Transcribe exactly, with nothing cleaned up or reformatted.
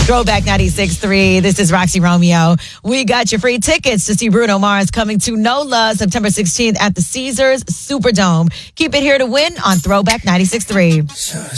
Throwback ninety-six point three. This is Roxy Romeo. We got your free tickets to see Bruno Mars coming to NOLA September sixteenth at the Caesars Superdome. Keep it here to win on Throwback ninety-six point three.